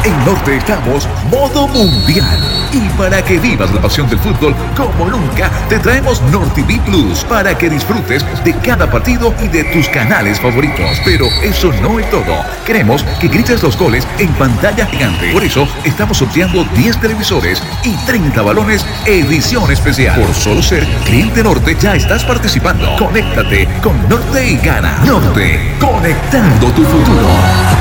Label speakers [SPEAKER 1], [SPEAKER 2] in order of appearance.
[SPEAKER 1] En Norte estamos modo mundial. Y para que vivas la pasión del fútbol como nunca, te traemos NorTV Plus para que disfrutes de cada partido y de tus canales favoritos. Pero eso no es todo. Queremos que grites los goles en pantalla gigante. Por eso estamos sorteando 10 televisores y 30 balones edición especial. Por solo ser cliente Norte ya estás participando. Conéctate con Norte y gana. Norte, conectando tu futuro.